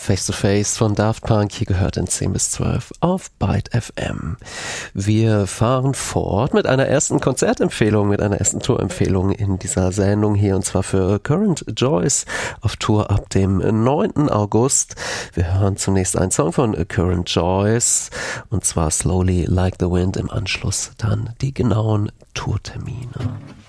Face to Face von Daft Punk, hier gehört in 10 bis 12 auf Byte FM. Wir fahren fort mit einer ersten Konzertempfehlung, mit einer ersten Tourempfehlung in dieser Sendung hier, und zwar für Current Joyce auf Tour ab dem 9. August. Wir hören zunächst einen Song von Current Joyce, und zwar Slowly Like the Wind, im Anschluss dann die genauen Tourtermine.